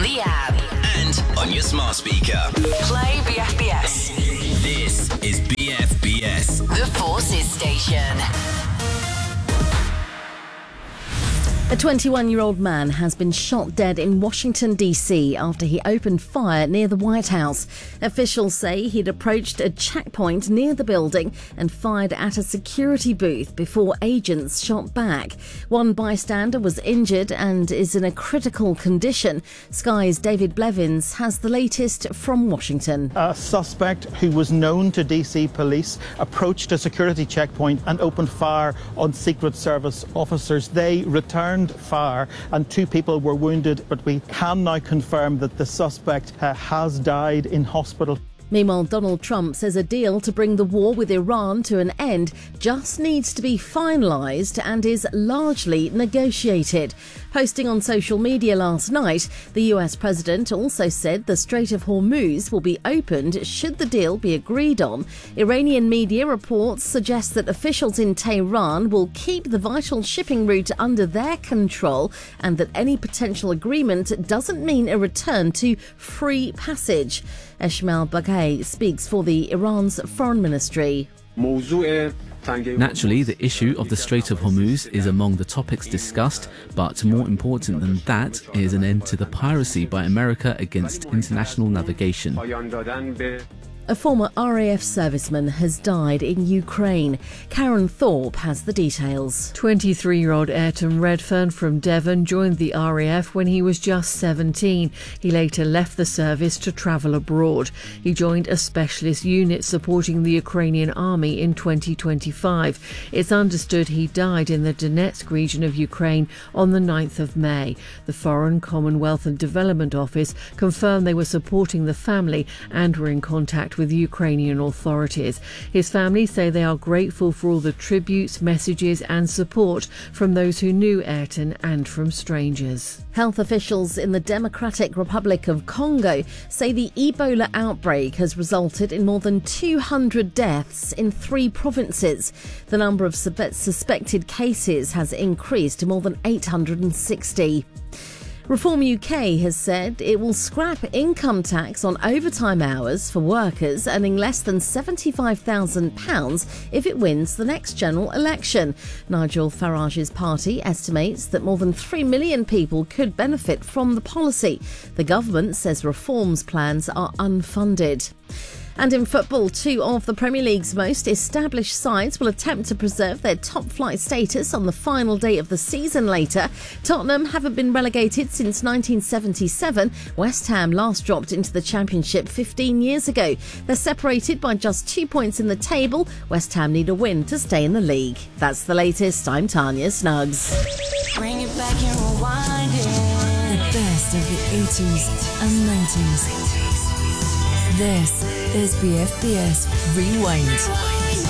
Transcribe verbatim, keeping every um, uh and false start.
the app. And on your smart speaker. Play B F B S. This is B F B S. The Forces Station. A twenty-one-year-old man has been shot dead in Washington, D C after he opened fire near the White House. Officials say he'd approached a checkpoint near the building and fired at a security booth before agents shot back. One bystander was injured and is in a critical condition. Sky's David Blevins has the latest from Washington. A suspect who was known to D C police approached a security checkpoint and opened fire on Secret Service officers. They returned fire and two people were wounded, but we can now confirm that the suspect uh, has died in hospital. Meanwhile, Donald Trump says a deal to bring the war with Iran to an end just needs to be finalised and is largely negotiated. Posting on social media last night, the U S president also said the Strait of Hormuz will be opened should the deal be agreed on. Iranian media reports suggest that officials in Tehran will keep the vital shipping route under their control and that any potential agreement doesn't mean a return to free passage. Esmail Baghaei speaks for the Iran's foreign ministry. Naturally, the issue of the Strait of Hormuz is among the topics discussed, but more important than that is an end to the piracy by America against international navigation. A former R A F serviceman has died in Ukraine. Karen Thorpe has the details. twenty-three-year-old Ayrton Redfern from Devon joined the R A F when he was just seventeen. He later left the service to travel abroad. He joined a specialist unit supporting the Ukrainian army in twenty twenty-five. It's understood he died in the Donetsk region of Ukraine on the ninth of May. The Foreign, Commonwealth and Development Office confirmed they were supporting the family and were in contact with Ukrainian authorities. His family say they are grateful for all the tributes, messages and support from those who knew Ayrton and from strangers. Health officials in the Democratic Republic of Congo say the Ebola outbreak has resulted in more than two hundred deaths in three provinces. The number of suspected cases has increased to more than eight hundred sixty. Reform U K has said it will scrap income tax on overtime hours for workers earning less than seventy-five thousand pounds if it wins the next general election. Nigel Farage's party estimates that more than three million people could benefit from the policy. The government says reforms plans are unfunded. And in football, two of the Premier League's most established sides will attempt to preserve their top-flight status on the final day of the season later. Tottenham haven't been relegated since nineteen seventy-seven. West Ham last dropped into the Championship fifteen years ago. They're separated by just two points in the table. West Ham need a win to stay in the league. That's the latest. I'm Tanya Snuggs. Bring it back and rewind it. The best of the eighties and nineties. This is B F B S Rewind.